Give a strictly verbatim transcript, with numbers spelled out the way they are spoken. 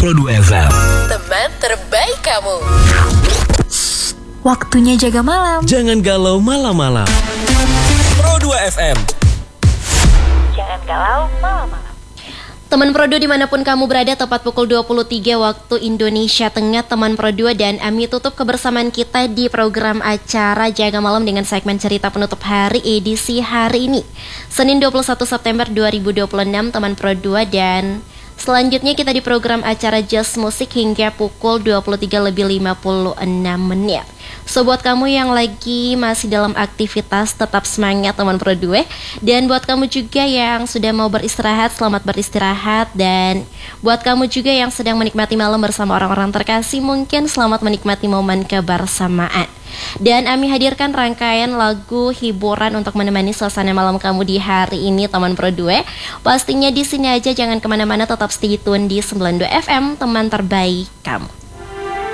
Pro dua F M. Teman terbaik kamu. Waktunya jaga malam. Jangan galau malam-malam. Pro dua F M. Jangan galau malam-malam. Teman Pro dua dimanapun kamu berada, tepat pukul dua puluh tiga waktu Indonesia Tengah, teman Pro dua dan Ami tutup kebersamaan kita di program acara Jaga Malam dengan segmen cerita penutup hari edisi hari ini, Senin dua puluh satu September dua ribu dua puluh enam, teman Pro dua. Dan selanjutnya kita di program acara Just Musik hingga pukul dua puluh tiga lebih lima puluh enam menit. So buat kamu yang lagi masih dalam aktivitas, tetap semangat teman Pro dua. Dan buat kamu juga yang sudah mau beristirahat, selamat beristirahat. Dan buat kamu juga yang sedang menikmati malam bersama orang-orang terkasih, mungkin selamat menikmati momen kebersamaan. Dan Ami hadirkan rangkaian lagu hiburan untuk menemani suasana malam kamu di hari ini teman Pro dua. Pastinya di sini aja, jangan kemana-mana, tetap stay tune di sembilan puluh dua F M, teman terbaik kamu.